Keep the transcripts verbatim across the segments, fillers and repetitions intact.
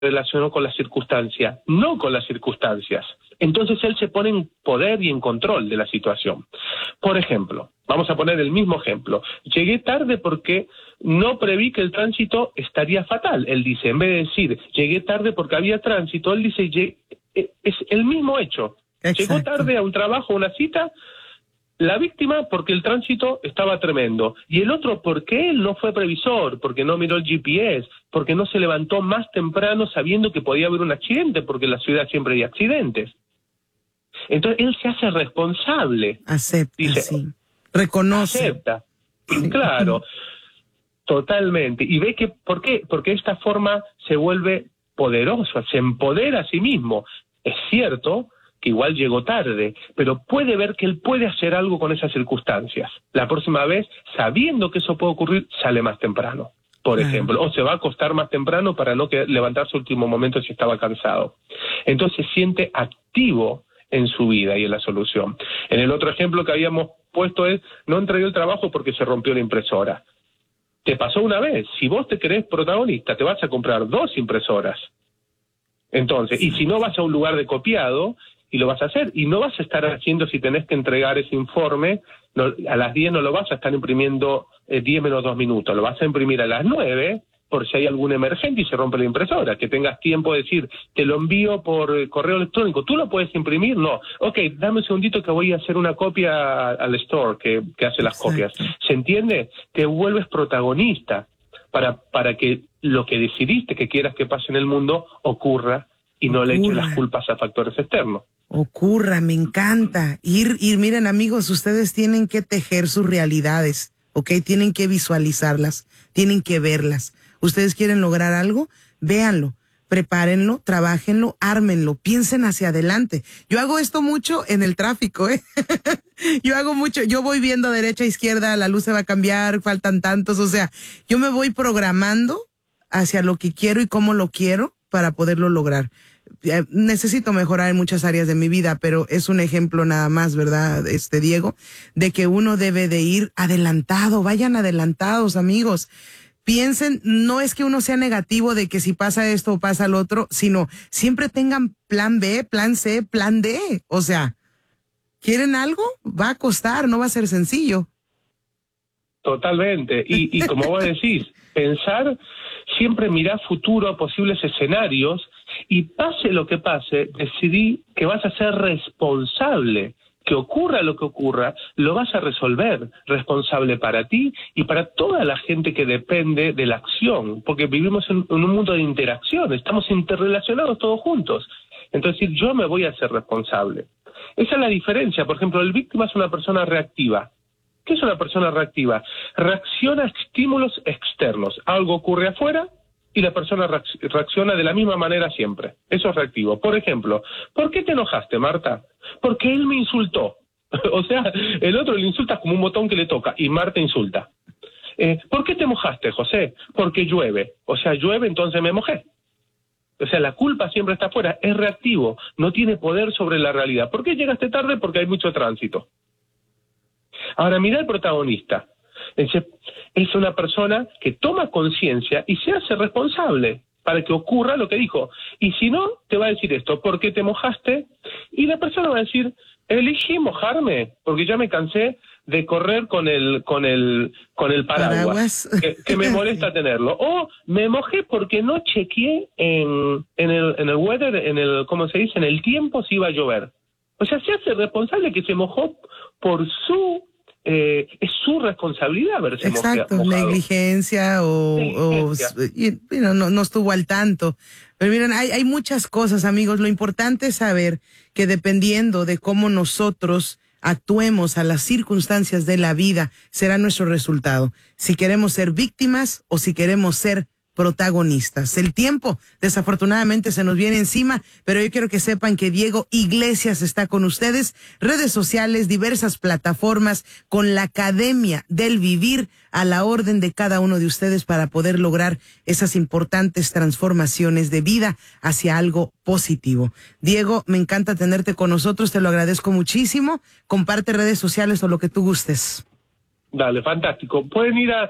relacionó con la circunstancia, no con las circunstancias. Entonces él se pone en poder y en control de la situación. Por ejemplo, vamos a poner el mismo ejemplo. Llegué tarde porque no preví que el tránsito estaría fatal. Él dice, en vez de decir, llegué tarde porque había tránsito, él dice, es el mismo hecho. Exacto. Llegó tarde a un trabajo, a una cita, la víctima porque el tránsito estaba tremendo, y el otro porque él no fue previsor, porque no miró el G P S, porque no se levantó más temprano sabiendo que podía haber un accidente, porque en la ciudad siempre hay accidentes. Entonces él se hace responsable. Acepta, dice, sí. Reconoce. Acepta, sí. Claro, totalmente. Y ve que, ¿por qué? Porque de esta forma se vuelve poderoso, se empodera a sí mismo. Es cierto que igual llegó tarde, pero puede ver que él puede hacer algo con esas circunstancias. La próxima vez, sabiendo que eso puede ocurrir, sale más temprano, por ah. ejemplo, o se va a acostar más temprano para no que, levantarse último momento si estaba cansado. Entonces se siente activo en su vida y en la solución. En el otro ejemplo que habíamos puesto es, no entregó el trabajo porque se rompió la impresora. Te pasó una vez, si vos te querés protagonista, te vas a comprar dos impresoras. Entonces, y si no vas a un lugar de copiado, y lo vas a hacer, y no vas a estar haciendo, si tenés que entregar ese informe, no, a las diez no lo vas a estar imprimiendo eh, diez menos dos minutos, lo vas a imprimir a las nueve, por si hay alguna emergencia y se rompe la impresora, que tengas tiempo de decir, te lo envío por eh, correo electrónico, ¿tú lo puedes imprimir? No. Ok, dame un segundito que voy a hacer una copia al store que, que hace las Exacto. copias. ¿Se entiende? Te vuelves protagonista para, para que lo que decidiste que quieras que pase en el mundo ocurra y no ocurra. Le eches las culpas a factores externos. Ocurra, me encanta. Ir, ir, miren amigos, ustedes tienen que tejer sus realidades, ¿ok? Tienen que visualizarlas, tienen que verlas. ¿Ustedes quieren lograr algo? Véanlo, prepárenlo, trabájenlo, ármenlo, piensen hacia adelante. Yo hago esto mucho en el tráfico, ¿eh? Yo hago mucho, yo voy viendo derecha, izquierda, la luz se va a cambiar, faltan tantos, o sea, yo me voy programando hacia lo que quiero y cómo lo quiero para poderlo lograr. Necesito mejorar en muchas áreas de mi vida, pero es un ejemplo nada más, ¿verdad, este Diego? De que uno debe de ir adelantado, vayan adelantados, amigos. Piensen, no es que uno sea negativo de que si pasa esto o pasa lo otro, sino siempre tengan plan B, plan C, plan D. O sea, ¿quieren algo? Va a costar, no va a ser sencillo. Totalmente. Y, y como vos decís, pensar, siempre mirar futuro, posibles escenarios, y pase lo que pase, decidí que vas a ser responsable. Que ocurra lo que ocurra, lo vas a resolver, responsable para ti y para toda la gente que depende de la acción, porque vivimos en, en un mundo de interacción, estamos interrelacionados todos juntos. Entonces, yo me voy a ser responsable. Esa es la diferencia. Por ejemplo, el víctima es una persona reactiva. ¿Qué es una persona reactiva? Reacciona a estímulos externos. Algo ocurre afuera y la persona reacciona de la misma manera siempre. Eso es reactivo. Por ejemplo, ¿por qué te enojaste, Marta? Porque él me insultó. O sea, el otro le insulta como un botón que le toca y Marta insulta. Eh, ¿Por qué te mojaste, José? Porque llueve. O sea, llueve, entonces me mojé. O sea, la culpa siempre está afuera. Es reactivo. No tiene poder sobre la realidad. ¿Por qué llegaste tarde? Porque hay mucho tránsito. Ahora, mira el protagonista. Es una persona que toma conciencia y se hace responsable para que ocurra lo que dijo. Y si no, te va a decir esto, ¿por qué te mojaste? Y la persona va a decir, elegí mojarme porque ya me cansé de correr con el con el con el paraguas, paraguas. Que, que me molesta tenerlo. O me mojé porque no chequeé en, en el en el weather, en el ¿cómo se dice? En el tiempo si iba a llover. O sea, se hace responsable que se mojó por su Eh, es su responsabilidad verse Exacto, mojado. negligencia o, negligencia. o y, bueno, no, no estuvo al tanto. Pero miren, hay, hay muchas cosas, amigos. Lo importante es saber que dependiendo de cómo nosotros actuemos a las circunstancias de la vida, será nuestro resultado. Si queremos ser víctimas o si queremos ser protagonistas. El tiempo, desafortunadamente, se nos viene encima, pero yo quiero que sepan que Diego Iglesias está con ustedes, redes sociales, diversas plataformas, con la Academia del Vivir a la orden de cada uno de ustedes para poder lograr esas importantes transformaciones de vida hacia algo positivo. Diego, me encanta tenerte con nosotros, te lo agradezco muchísimo. Comparte redes sociales o lo que tú gustes. Dale, fantástico. Pueden ir a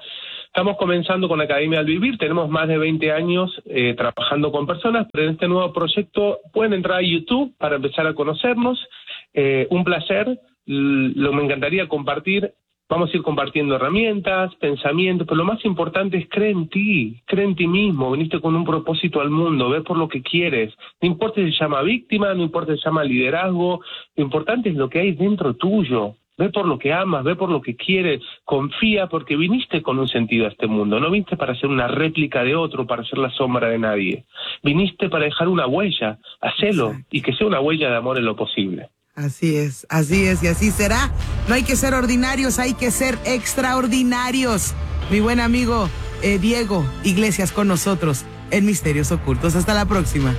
Estamos comenzando con la Academia al Vivir, tenemos más de veinte años eh, trabajando con personas, pero en este nuevo proyecto pueden entrar a YouTube para empezar a conocernos. Eh, un placer, lo me encantaría compartir. Vamos a ir compartiendo herramientas, pensamientos, pero lo más importante es creer en ti, creer en ti mismo, viniste con un propósito al mundo, ve por lo que quieres, no importa si se llama víctima, no importa si se llama liderazgo, lo importante es lo que hay dentro tuyo, ve por lo que amas, ve por lo que quieres, confía porque viniste con un sentido a este mundo, no viniste para ser una réplica de otro, para ser la sombra de nadie, viniste para dejar una huella, hacelo y que sea una huella de amor en lo posible. Así es, así es y así será. No hay que ser ordinarios, hay que ser extraordinarios. Mi buen amigo eh, Diego Iglesias con nosotros en Misterios Ocultos. Hasta la próxima.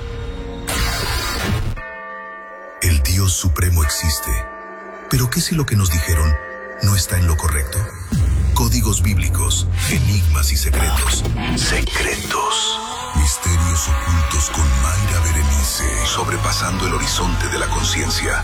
El Dios Supremo existe, pero ¿qué si lo que nos dijeron no está en lo correcto? Códigos bíblicos, enigmas y secretos. Secretos. Misterios Ocultos con Mayra Berenice. Sobrepasando el horizonte de la conciencia.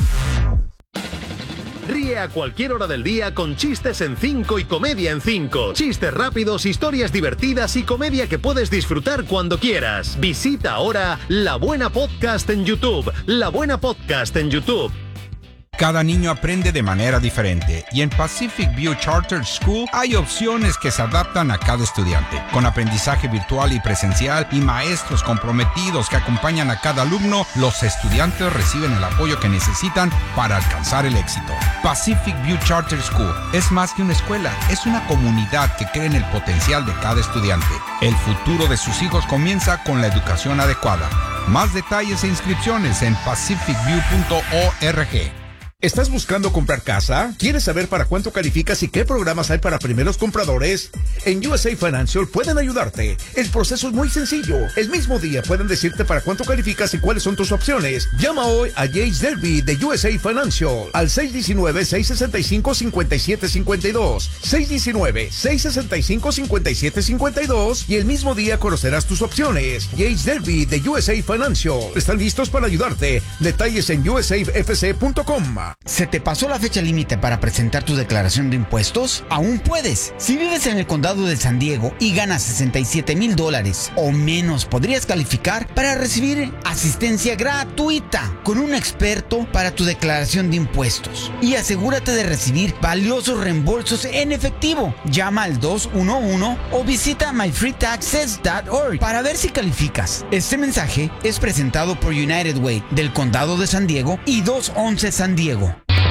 Ríe a cualquier hora del día con Chistes en cinco y Comedia en cinco. Chistes rápidos, historias divertidas y comedia que puedes disfrutar cuando quieras. Visita ahora La Buena Podcast en YouTube. La Buena Podcast en YouTube. Cada niño aprende de manera diferente y en Pacific View Charter School hay opciones que se adaptan a cada estudiante. Con aprendizaje virtual y presencial y maestros comprometidos que acompañan a cada alumno, los estudiantes reciben el apoyo que necesitan para alcanzar el éxito. Pacific View Charter School es más que una escuela, es una comunidad que cree en el potencial de cada estudiante. El futuro de sus hijos comienza con la educación adecuada. Más detalles e inscripciones en pacific view punto org. ¿Estás buscando comprar casa? ¿Quieres saber para cuánto calificas y qué programas hay para primeros compradores? En U S A Financial pueden ayudarte. El proceso es muy sencillo. El mismo día pueden decirte para cuánto calificas y cuáles son tus opciones. Llama hoy a James Derby de U S A Financial al seis uno nueve, seis seis cinco, cinco siete cinco dos, seis uno nueve, seis seis cinco, cinco siete cinco dos y el mismo día conocerás tus opciones. James Derby de U S A Financial. Están listos para ayudarte. Detalles en u s a f c punto com. ¿Se te pasó la fecha límite para presentar tu declaración de impuestos? Aún puedes. Si vives en el condado de San Diego y ganas sesenta y siete mil dólares o menos, podrías calificar para recibir asistencia gratuita con un experto para tu declaración de impuestos. Y asegúrate de recibir valiosos reembolsos en efectivo. Llama al dos uno uno o visita my free taxes punto org para ver si calificas. Este mensaje es presentado por United Way del condado de San Diego y doscientos once San Diego.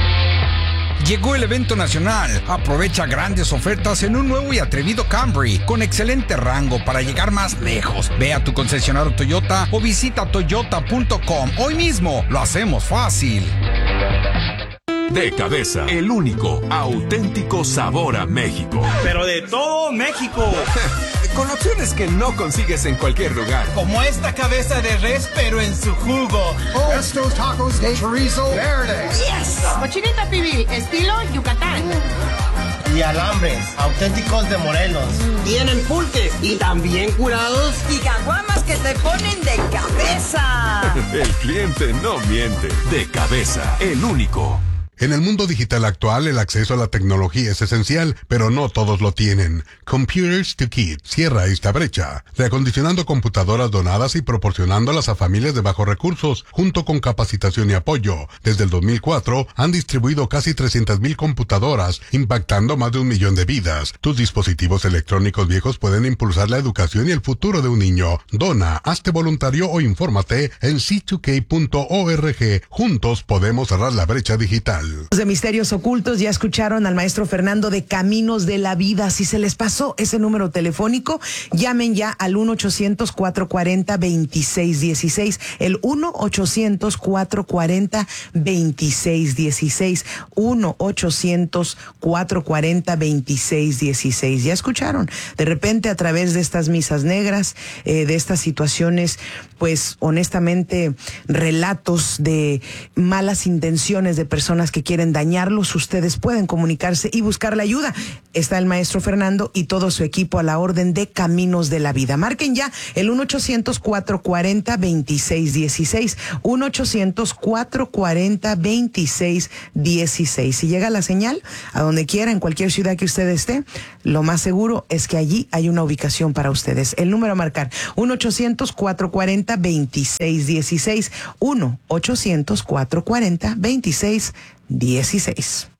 Llegó el evento nacional. Aprovecha grandes ofertas en un nuevo y atrevido Camry con excelente rango para llegar más lejos. Ve a tu concesionario Toyota o visita toyota punto com hoy mismo. Lo hacemos fácil. De Cabeza, el único auténtico sabor a México. Pero de todo México. Con opciones que no consigues en cualquier lugar. Como esta cabeza de res, pero en su jugo. Oh, estos tacos de chorizo verde. Yes. Cochinita pibil, estilo Yucatán. Y alambres, auténticos de Morelos. Tienen pulques y también curados. Y caguamas que te ponen de cabeza. El cliente no miente. De Cabeza, el único. En el mundo digital actual, el acceso a la tecnología es esencial, pero no todos lo tienen. Computers to Kids cierra esta brecha, reacondicionando computadoras donadas y proporcionándolas a familias de bajos recursos, junto con capacitación y apoyo. Desde el dos mil cuatro, han distribuido casi trescientas mil computadoras, impactando más de un millón de vidas. Tus dispositivos electrónicos viejos pueden impulsar la educación y el futuro de un niño. Dona, hazte voluntario o infórmate en c dos k punto org. Juntos podemos cerrar la brecha digital. De Misterios Ocultos, ya escucharon al maestro Fernando de Caminos de la Vida. Si se les pasó ese número telefónico, llamen ya al uno ochocientos, cuatrocientos cuarenta, veintiséis dieciséis, el uno ochocientos, cuatrocientos cuarenta, veintiséis dieciséis, uno ochocientos, cuatrocientos cuarenta, veintiséis dieciséis. Ya escucharon, de repente a través de estas misas negras, eh, de estas situaciones, pues honestamente relatos de malas intenciones de personas que que quieren dañarlos, ustedes pueden comunicarse y buscar la ayuda. Está el maestro Fernando y todo su equipo a la orden de Caminos de la Vida. Marquen ya el uno ochocientos, cuatrocientos cuarenta, veintiséis dieciséis, uno ochocientos, cuatrocientos cuarenta, veintiséis dieciséis. Si llega la señal, a donde quiera, en cualquier ciudad que usted esté, lo más seguro es que allí hay una ubicación para ustedes. El número a marcar, uno ochocientos, cuatrocientos cuarenta, veintiséis dieciséis, uno ochocientos, cuatrocientos cuarenta, veintiséis dieciséis.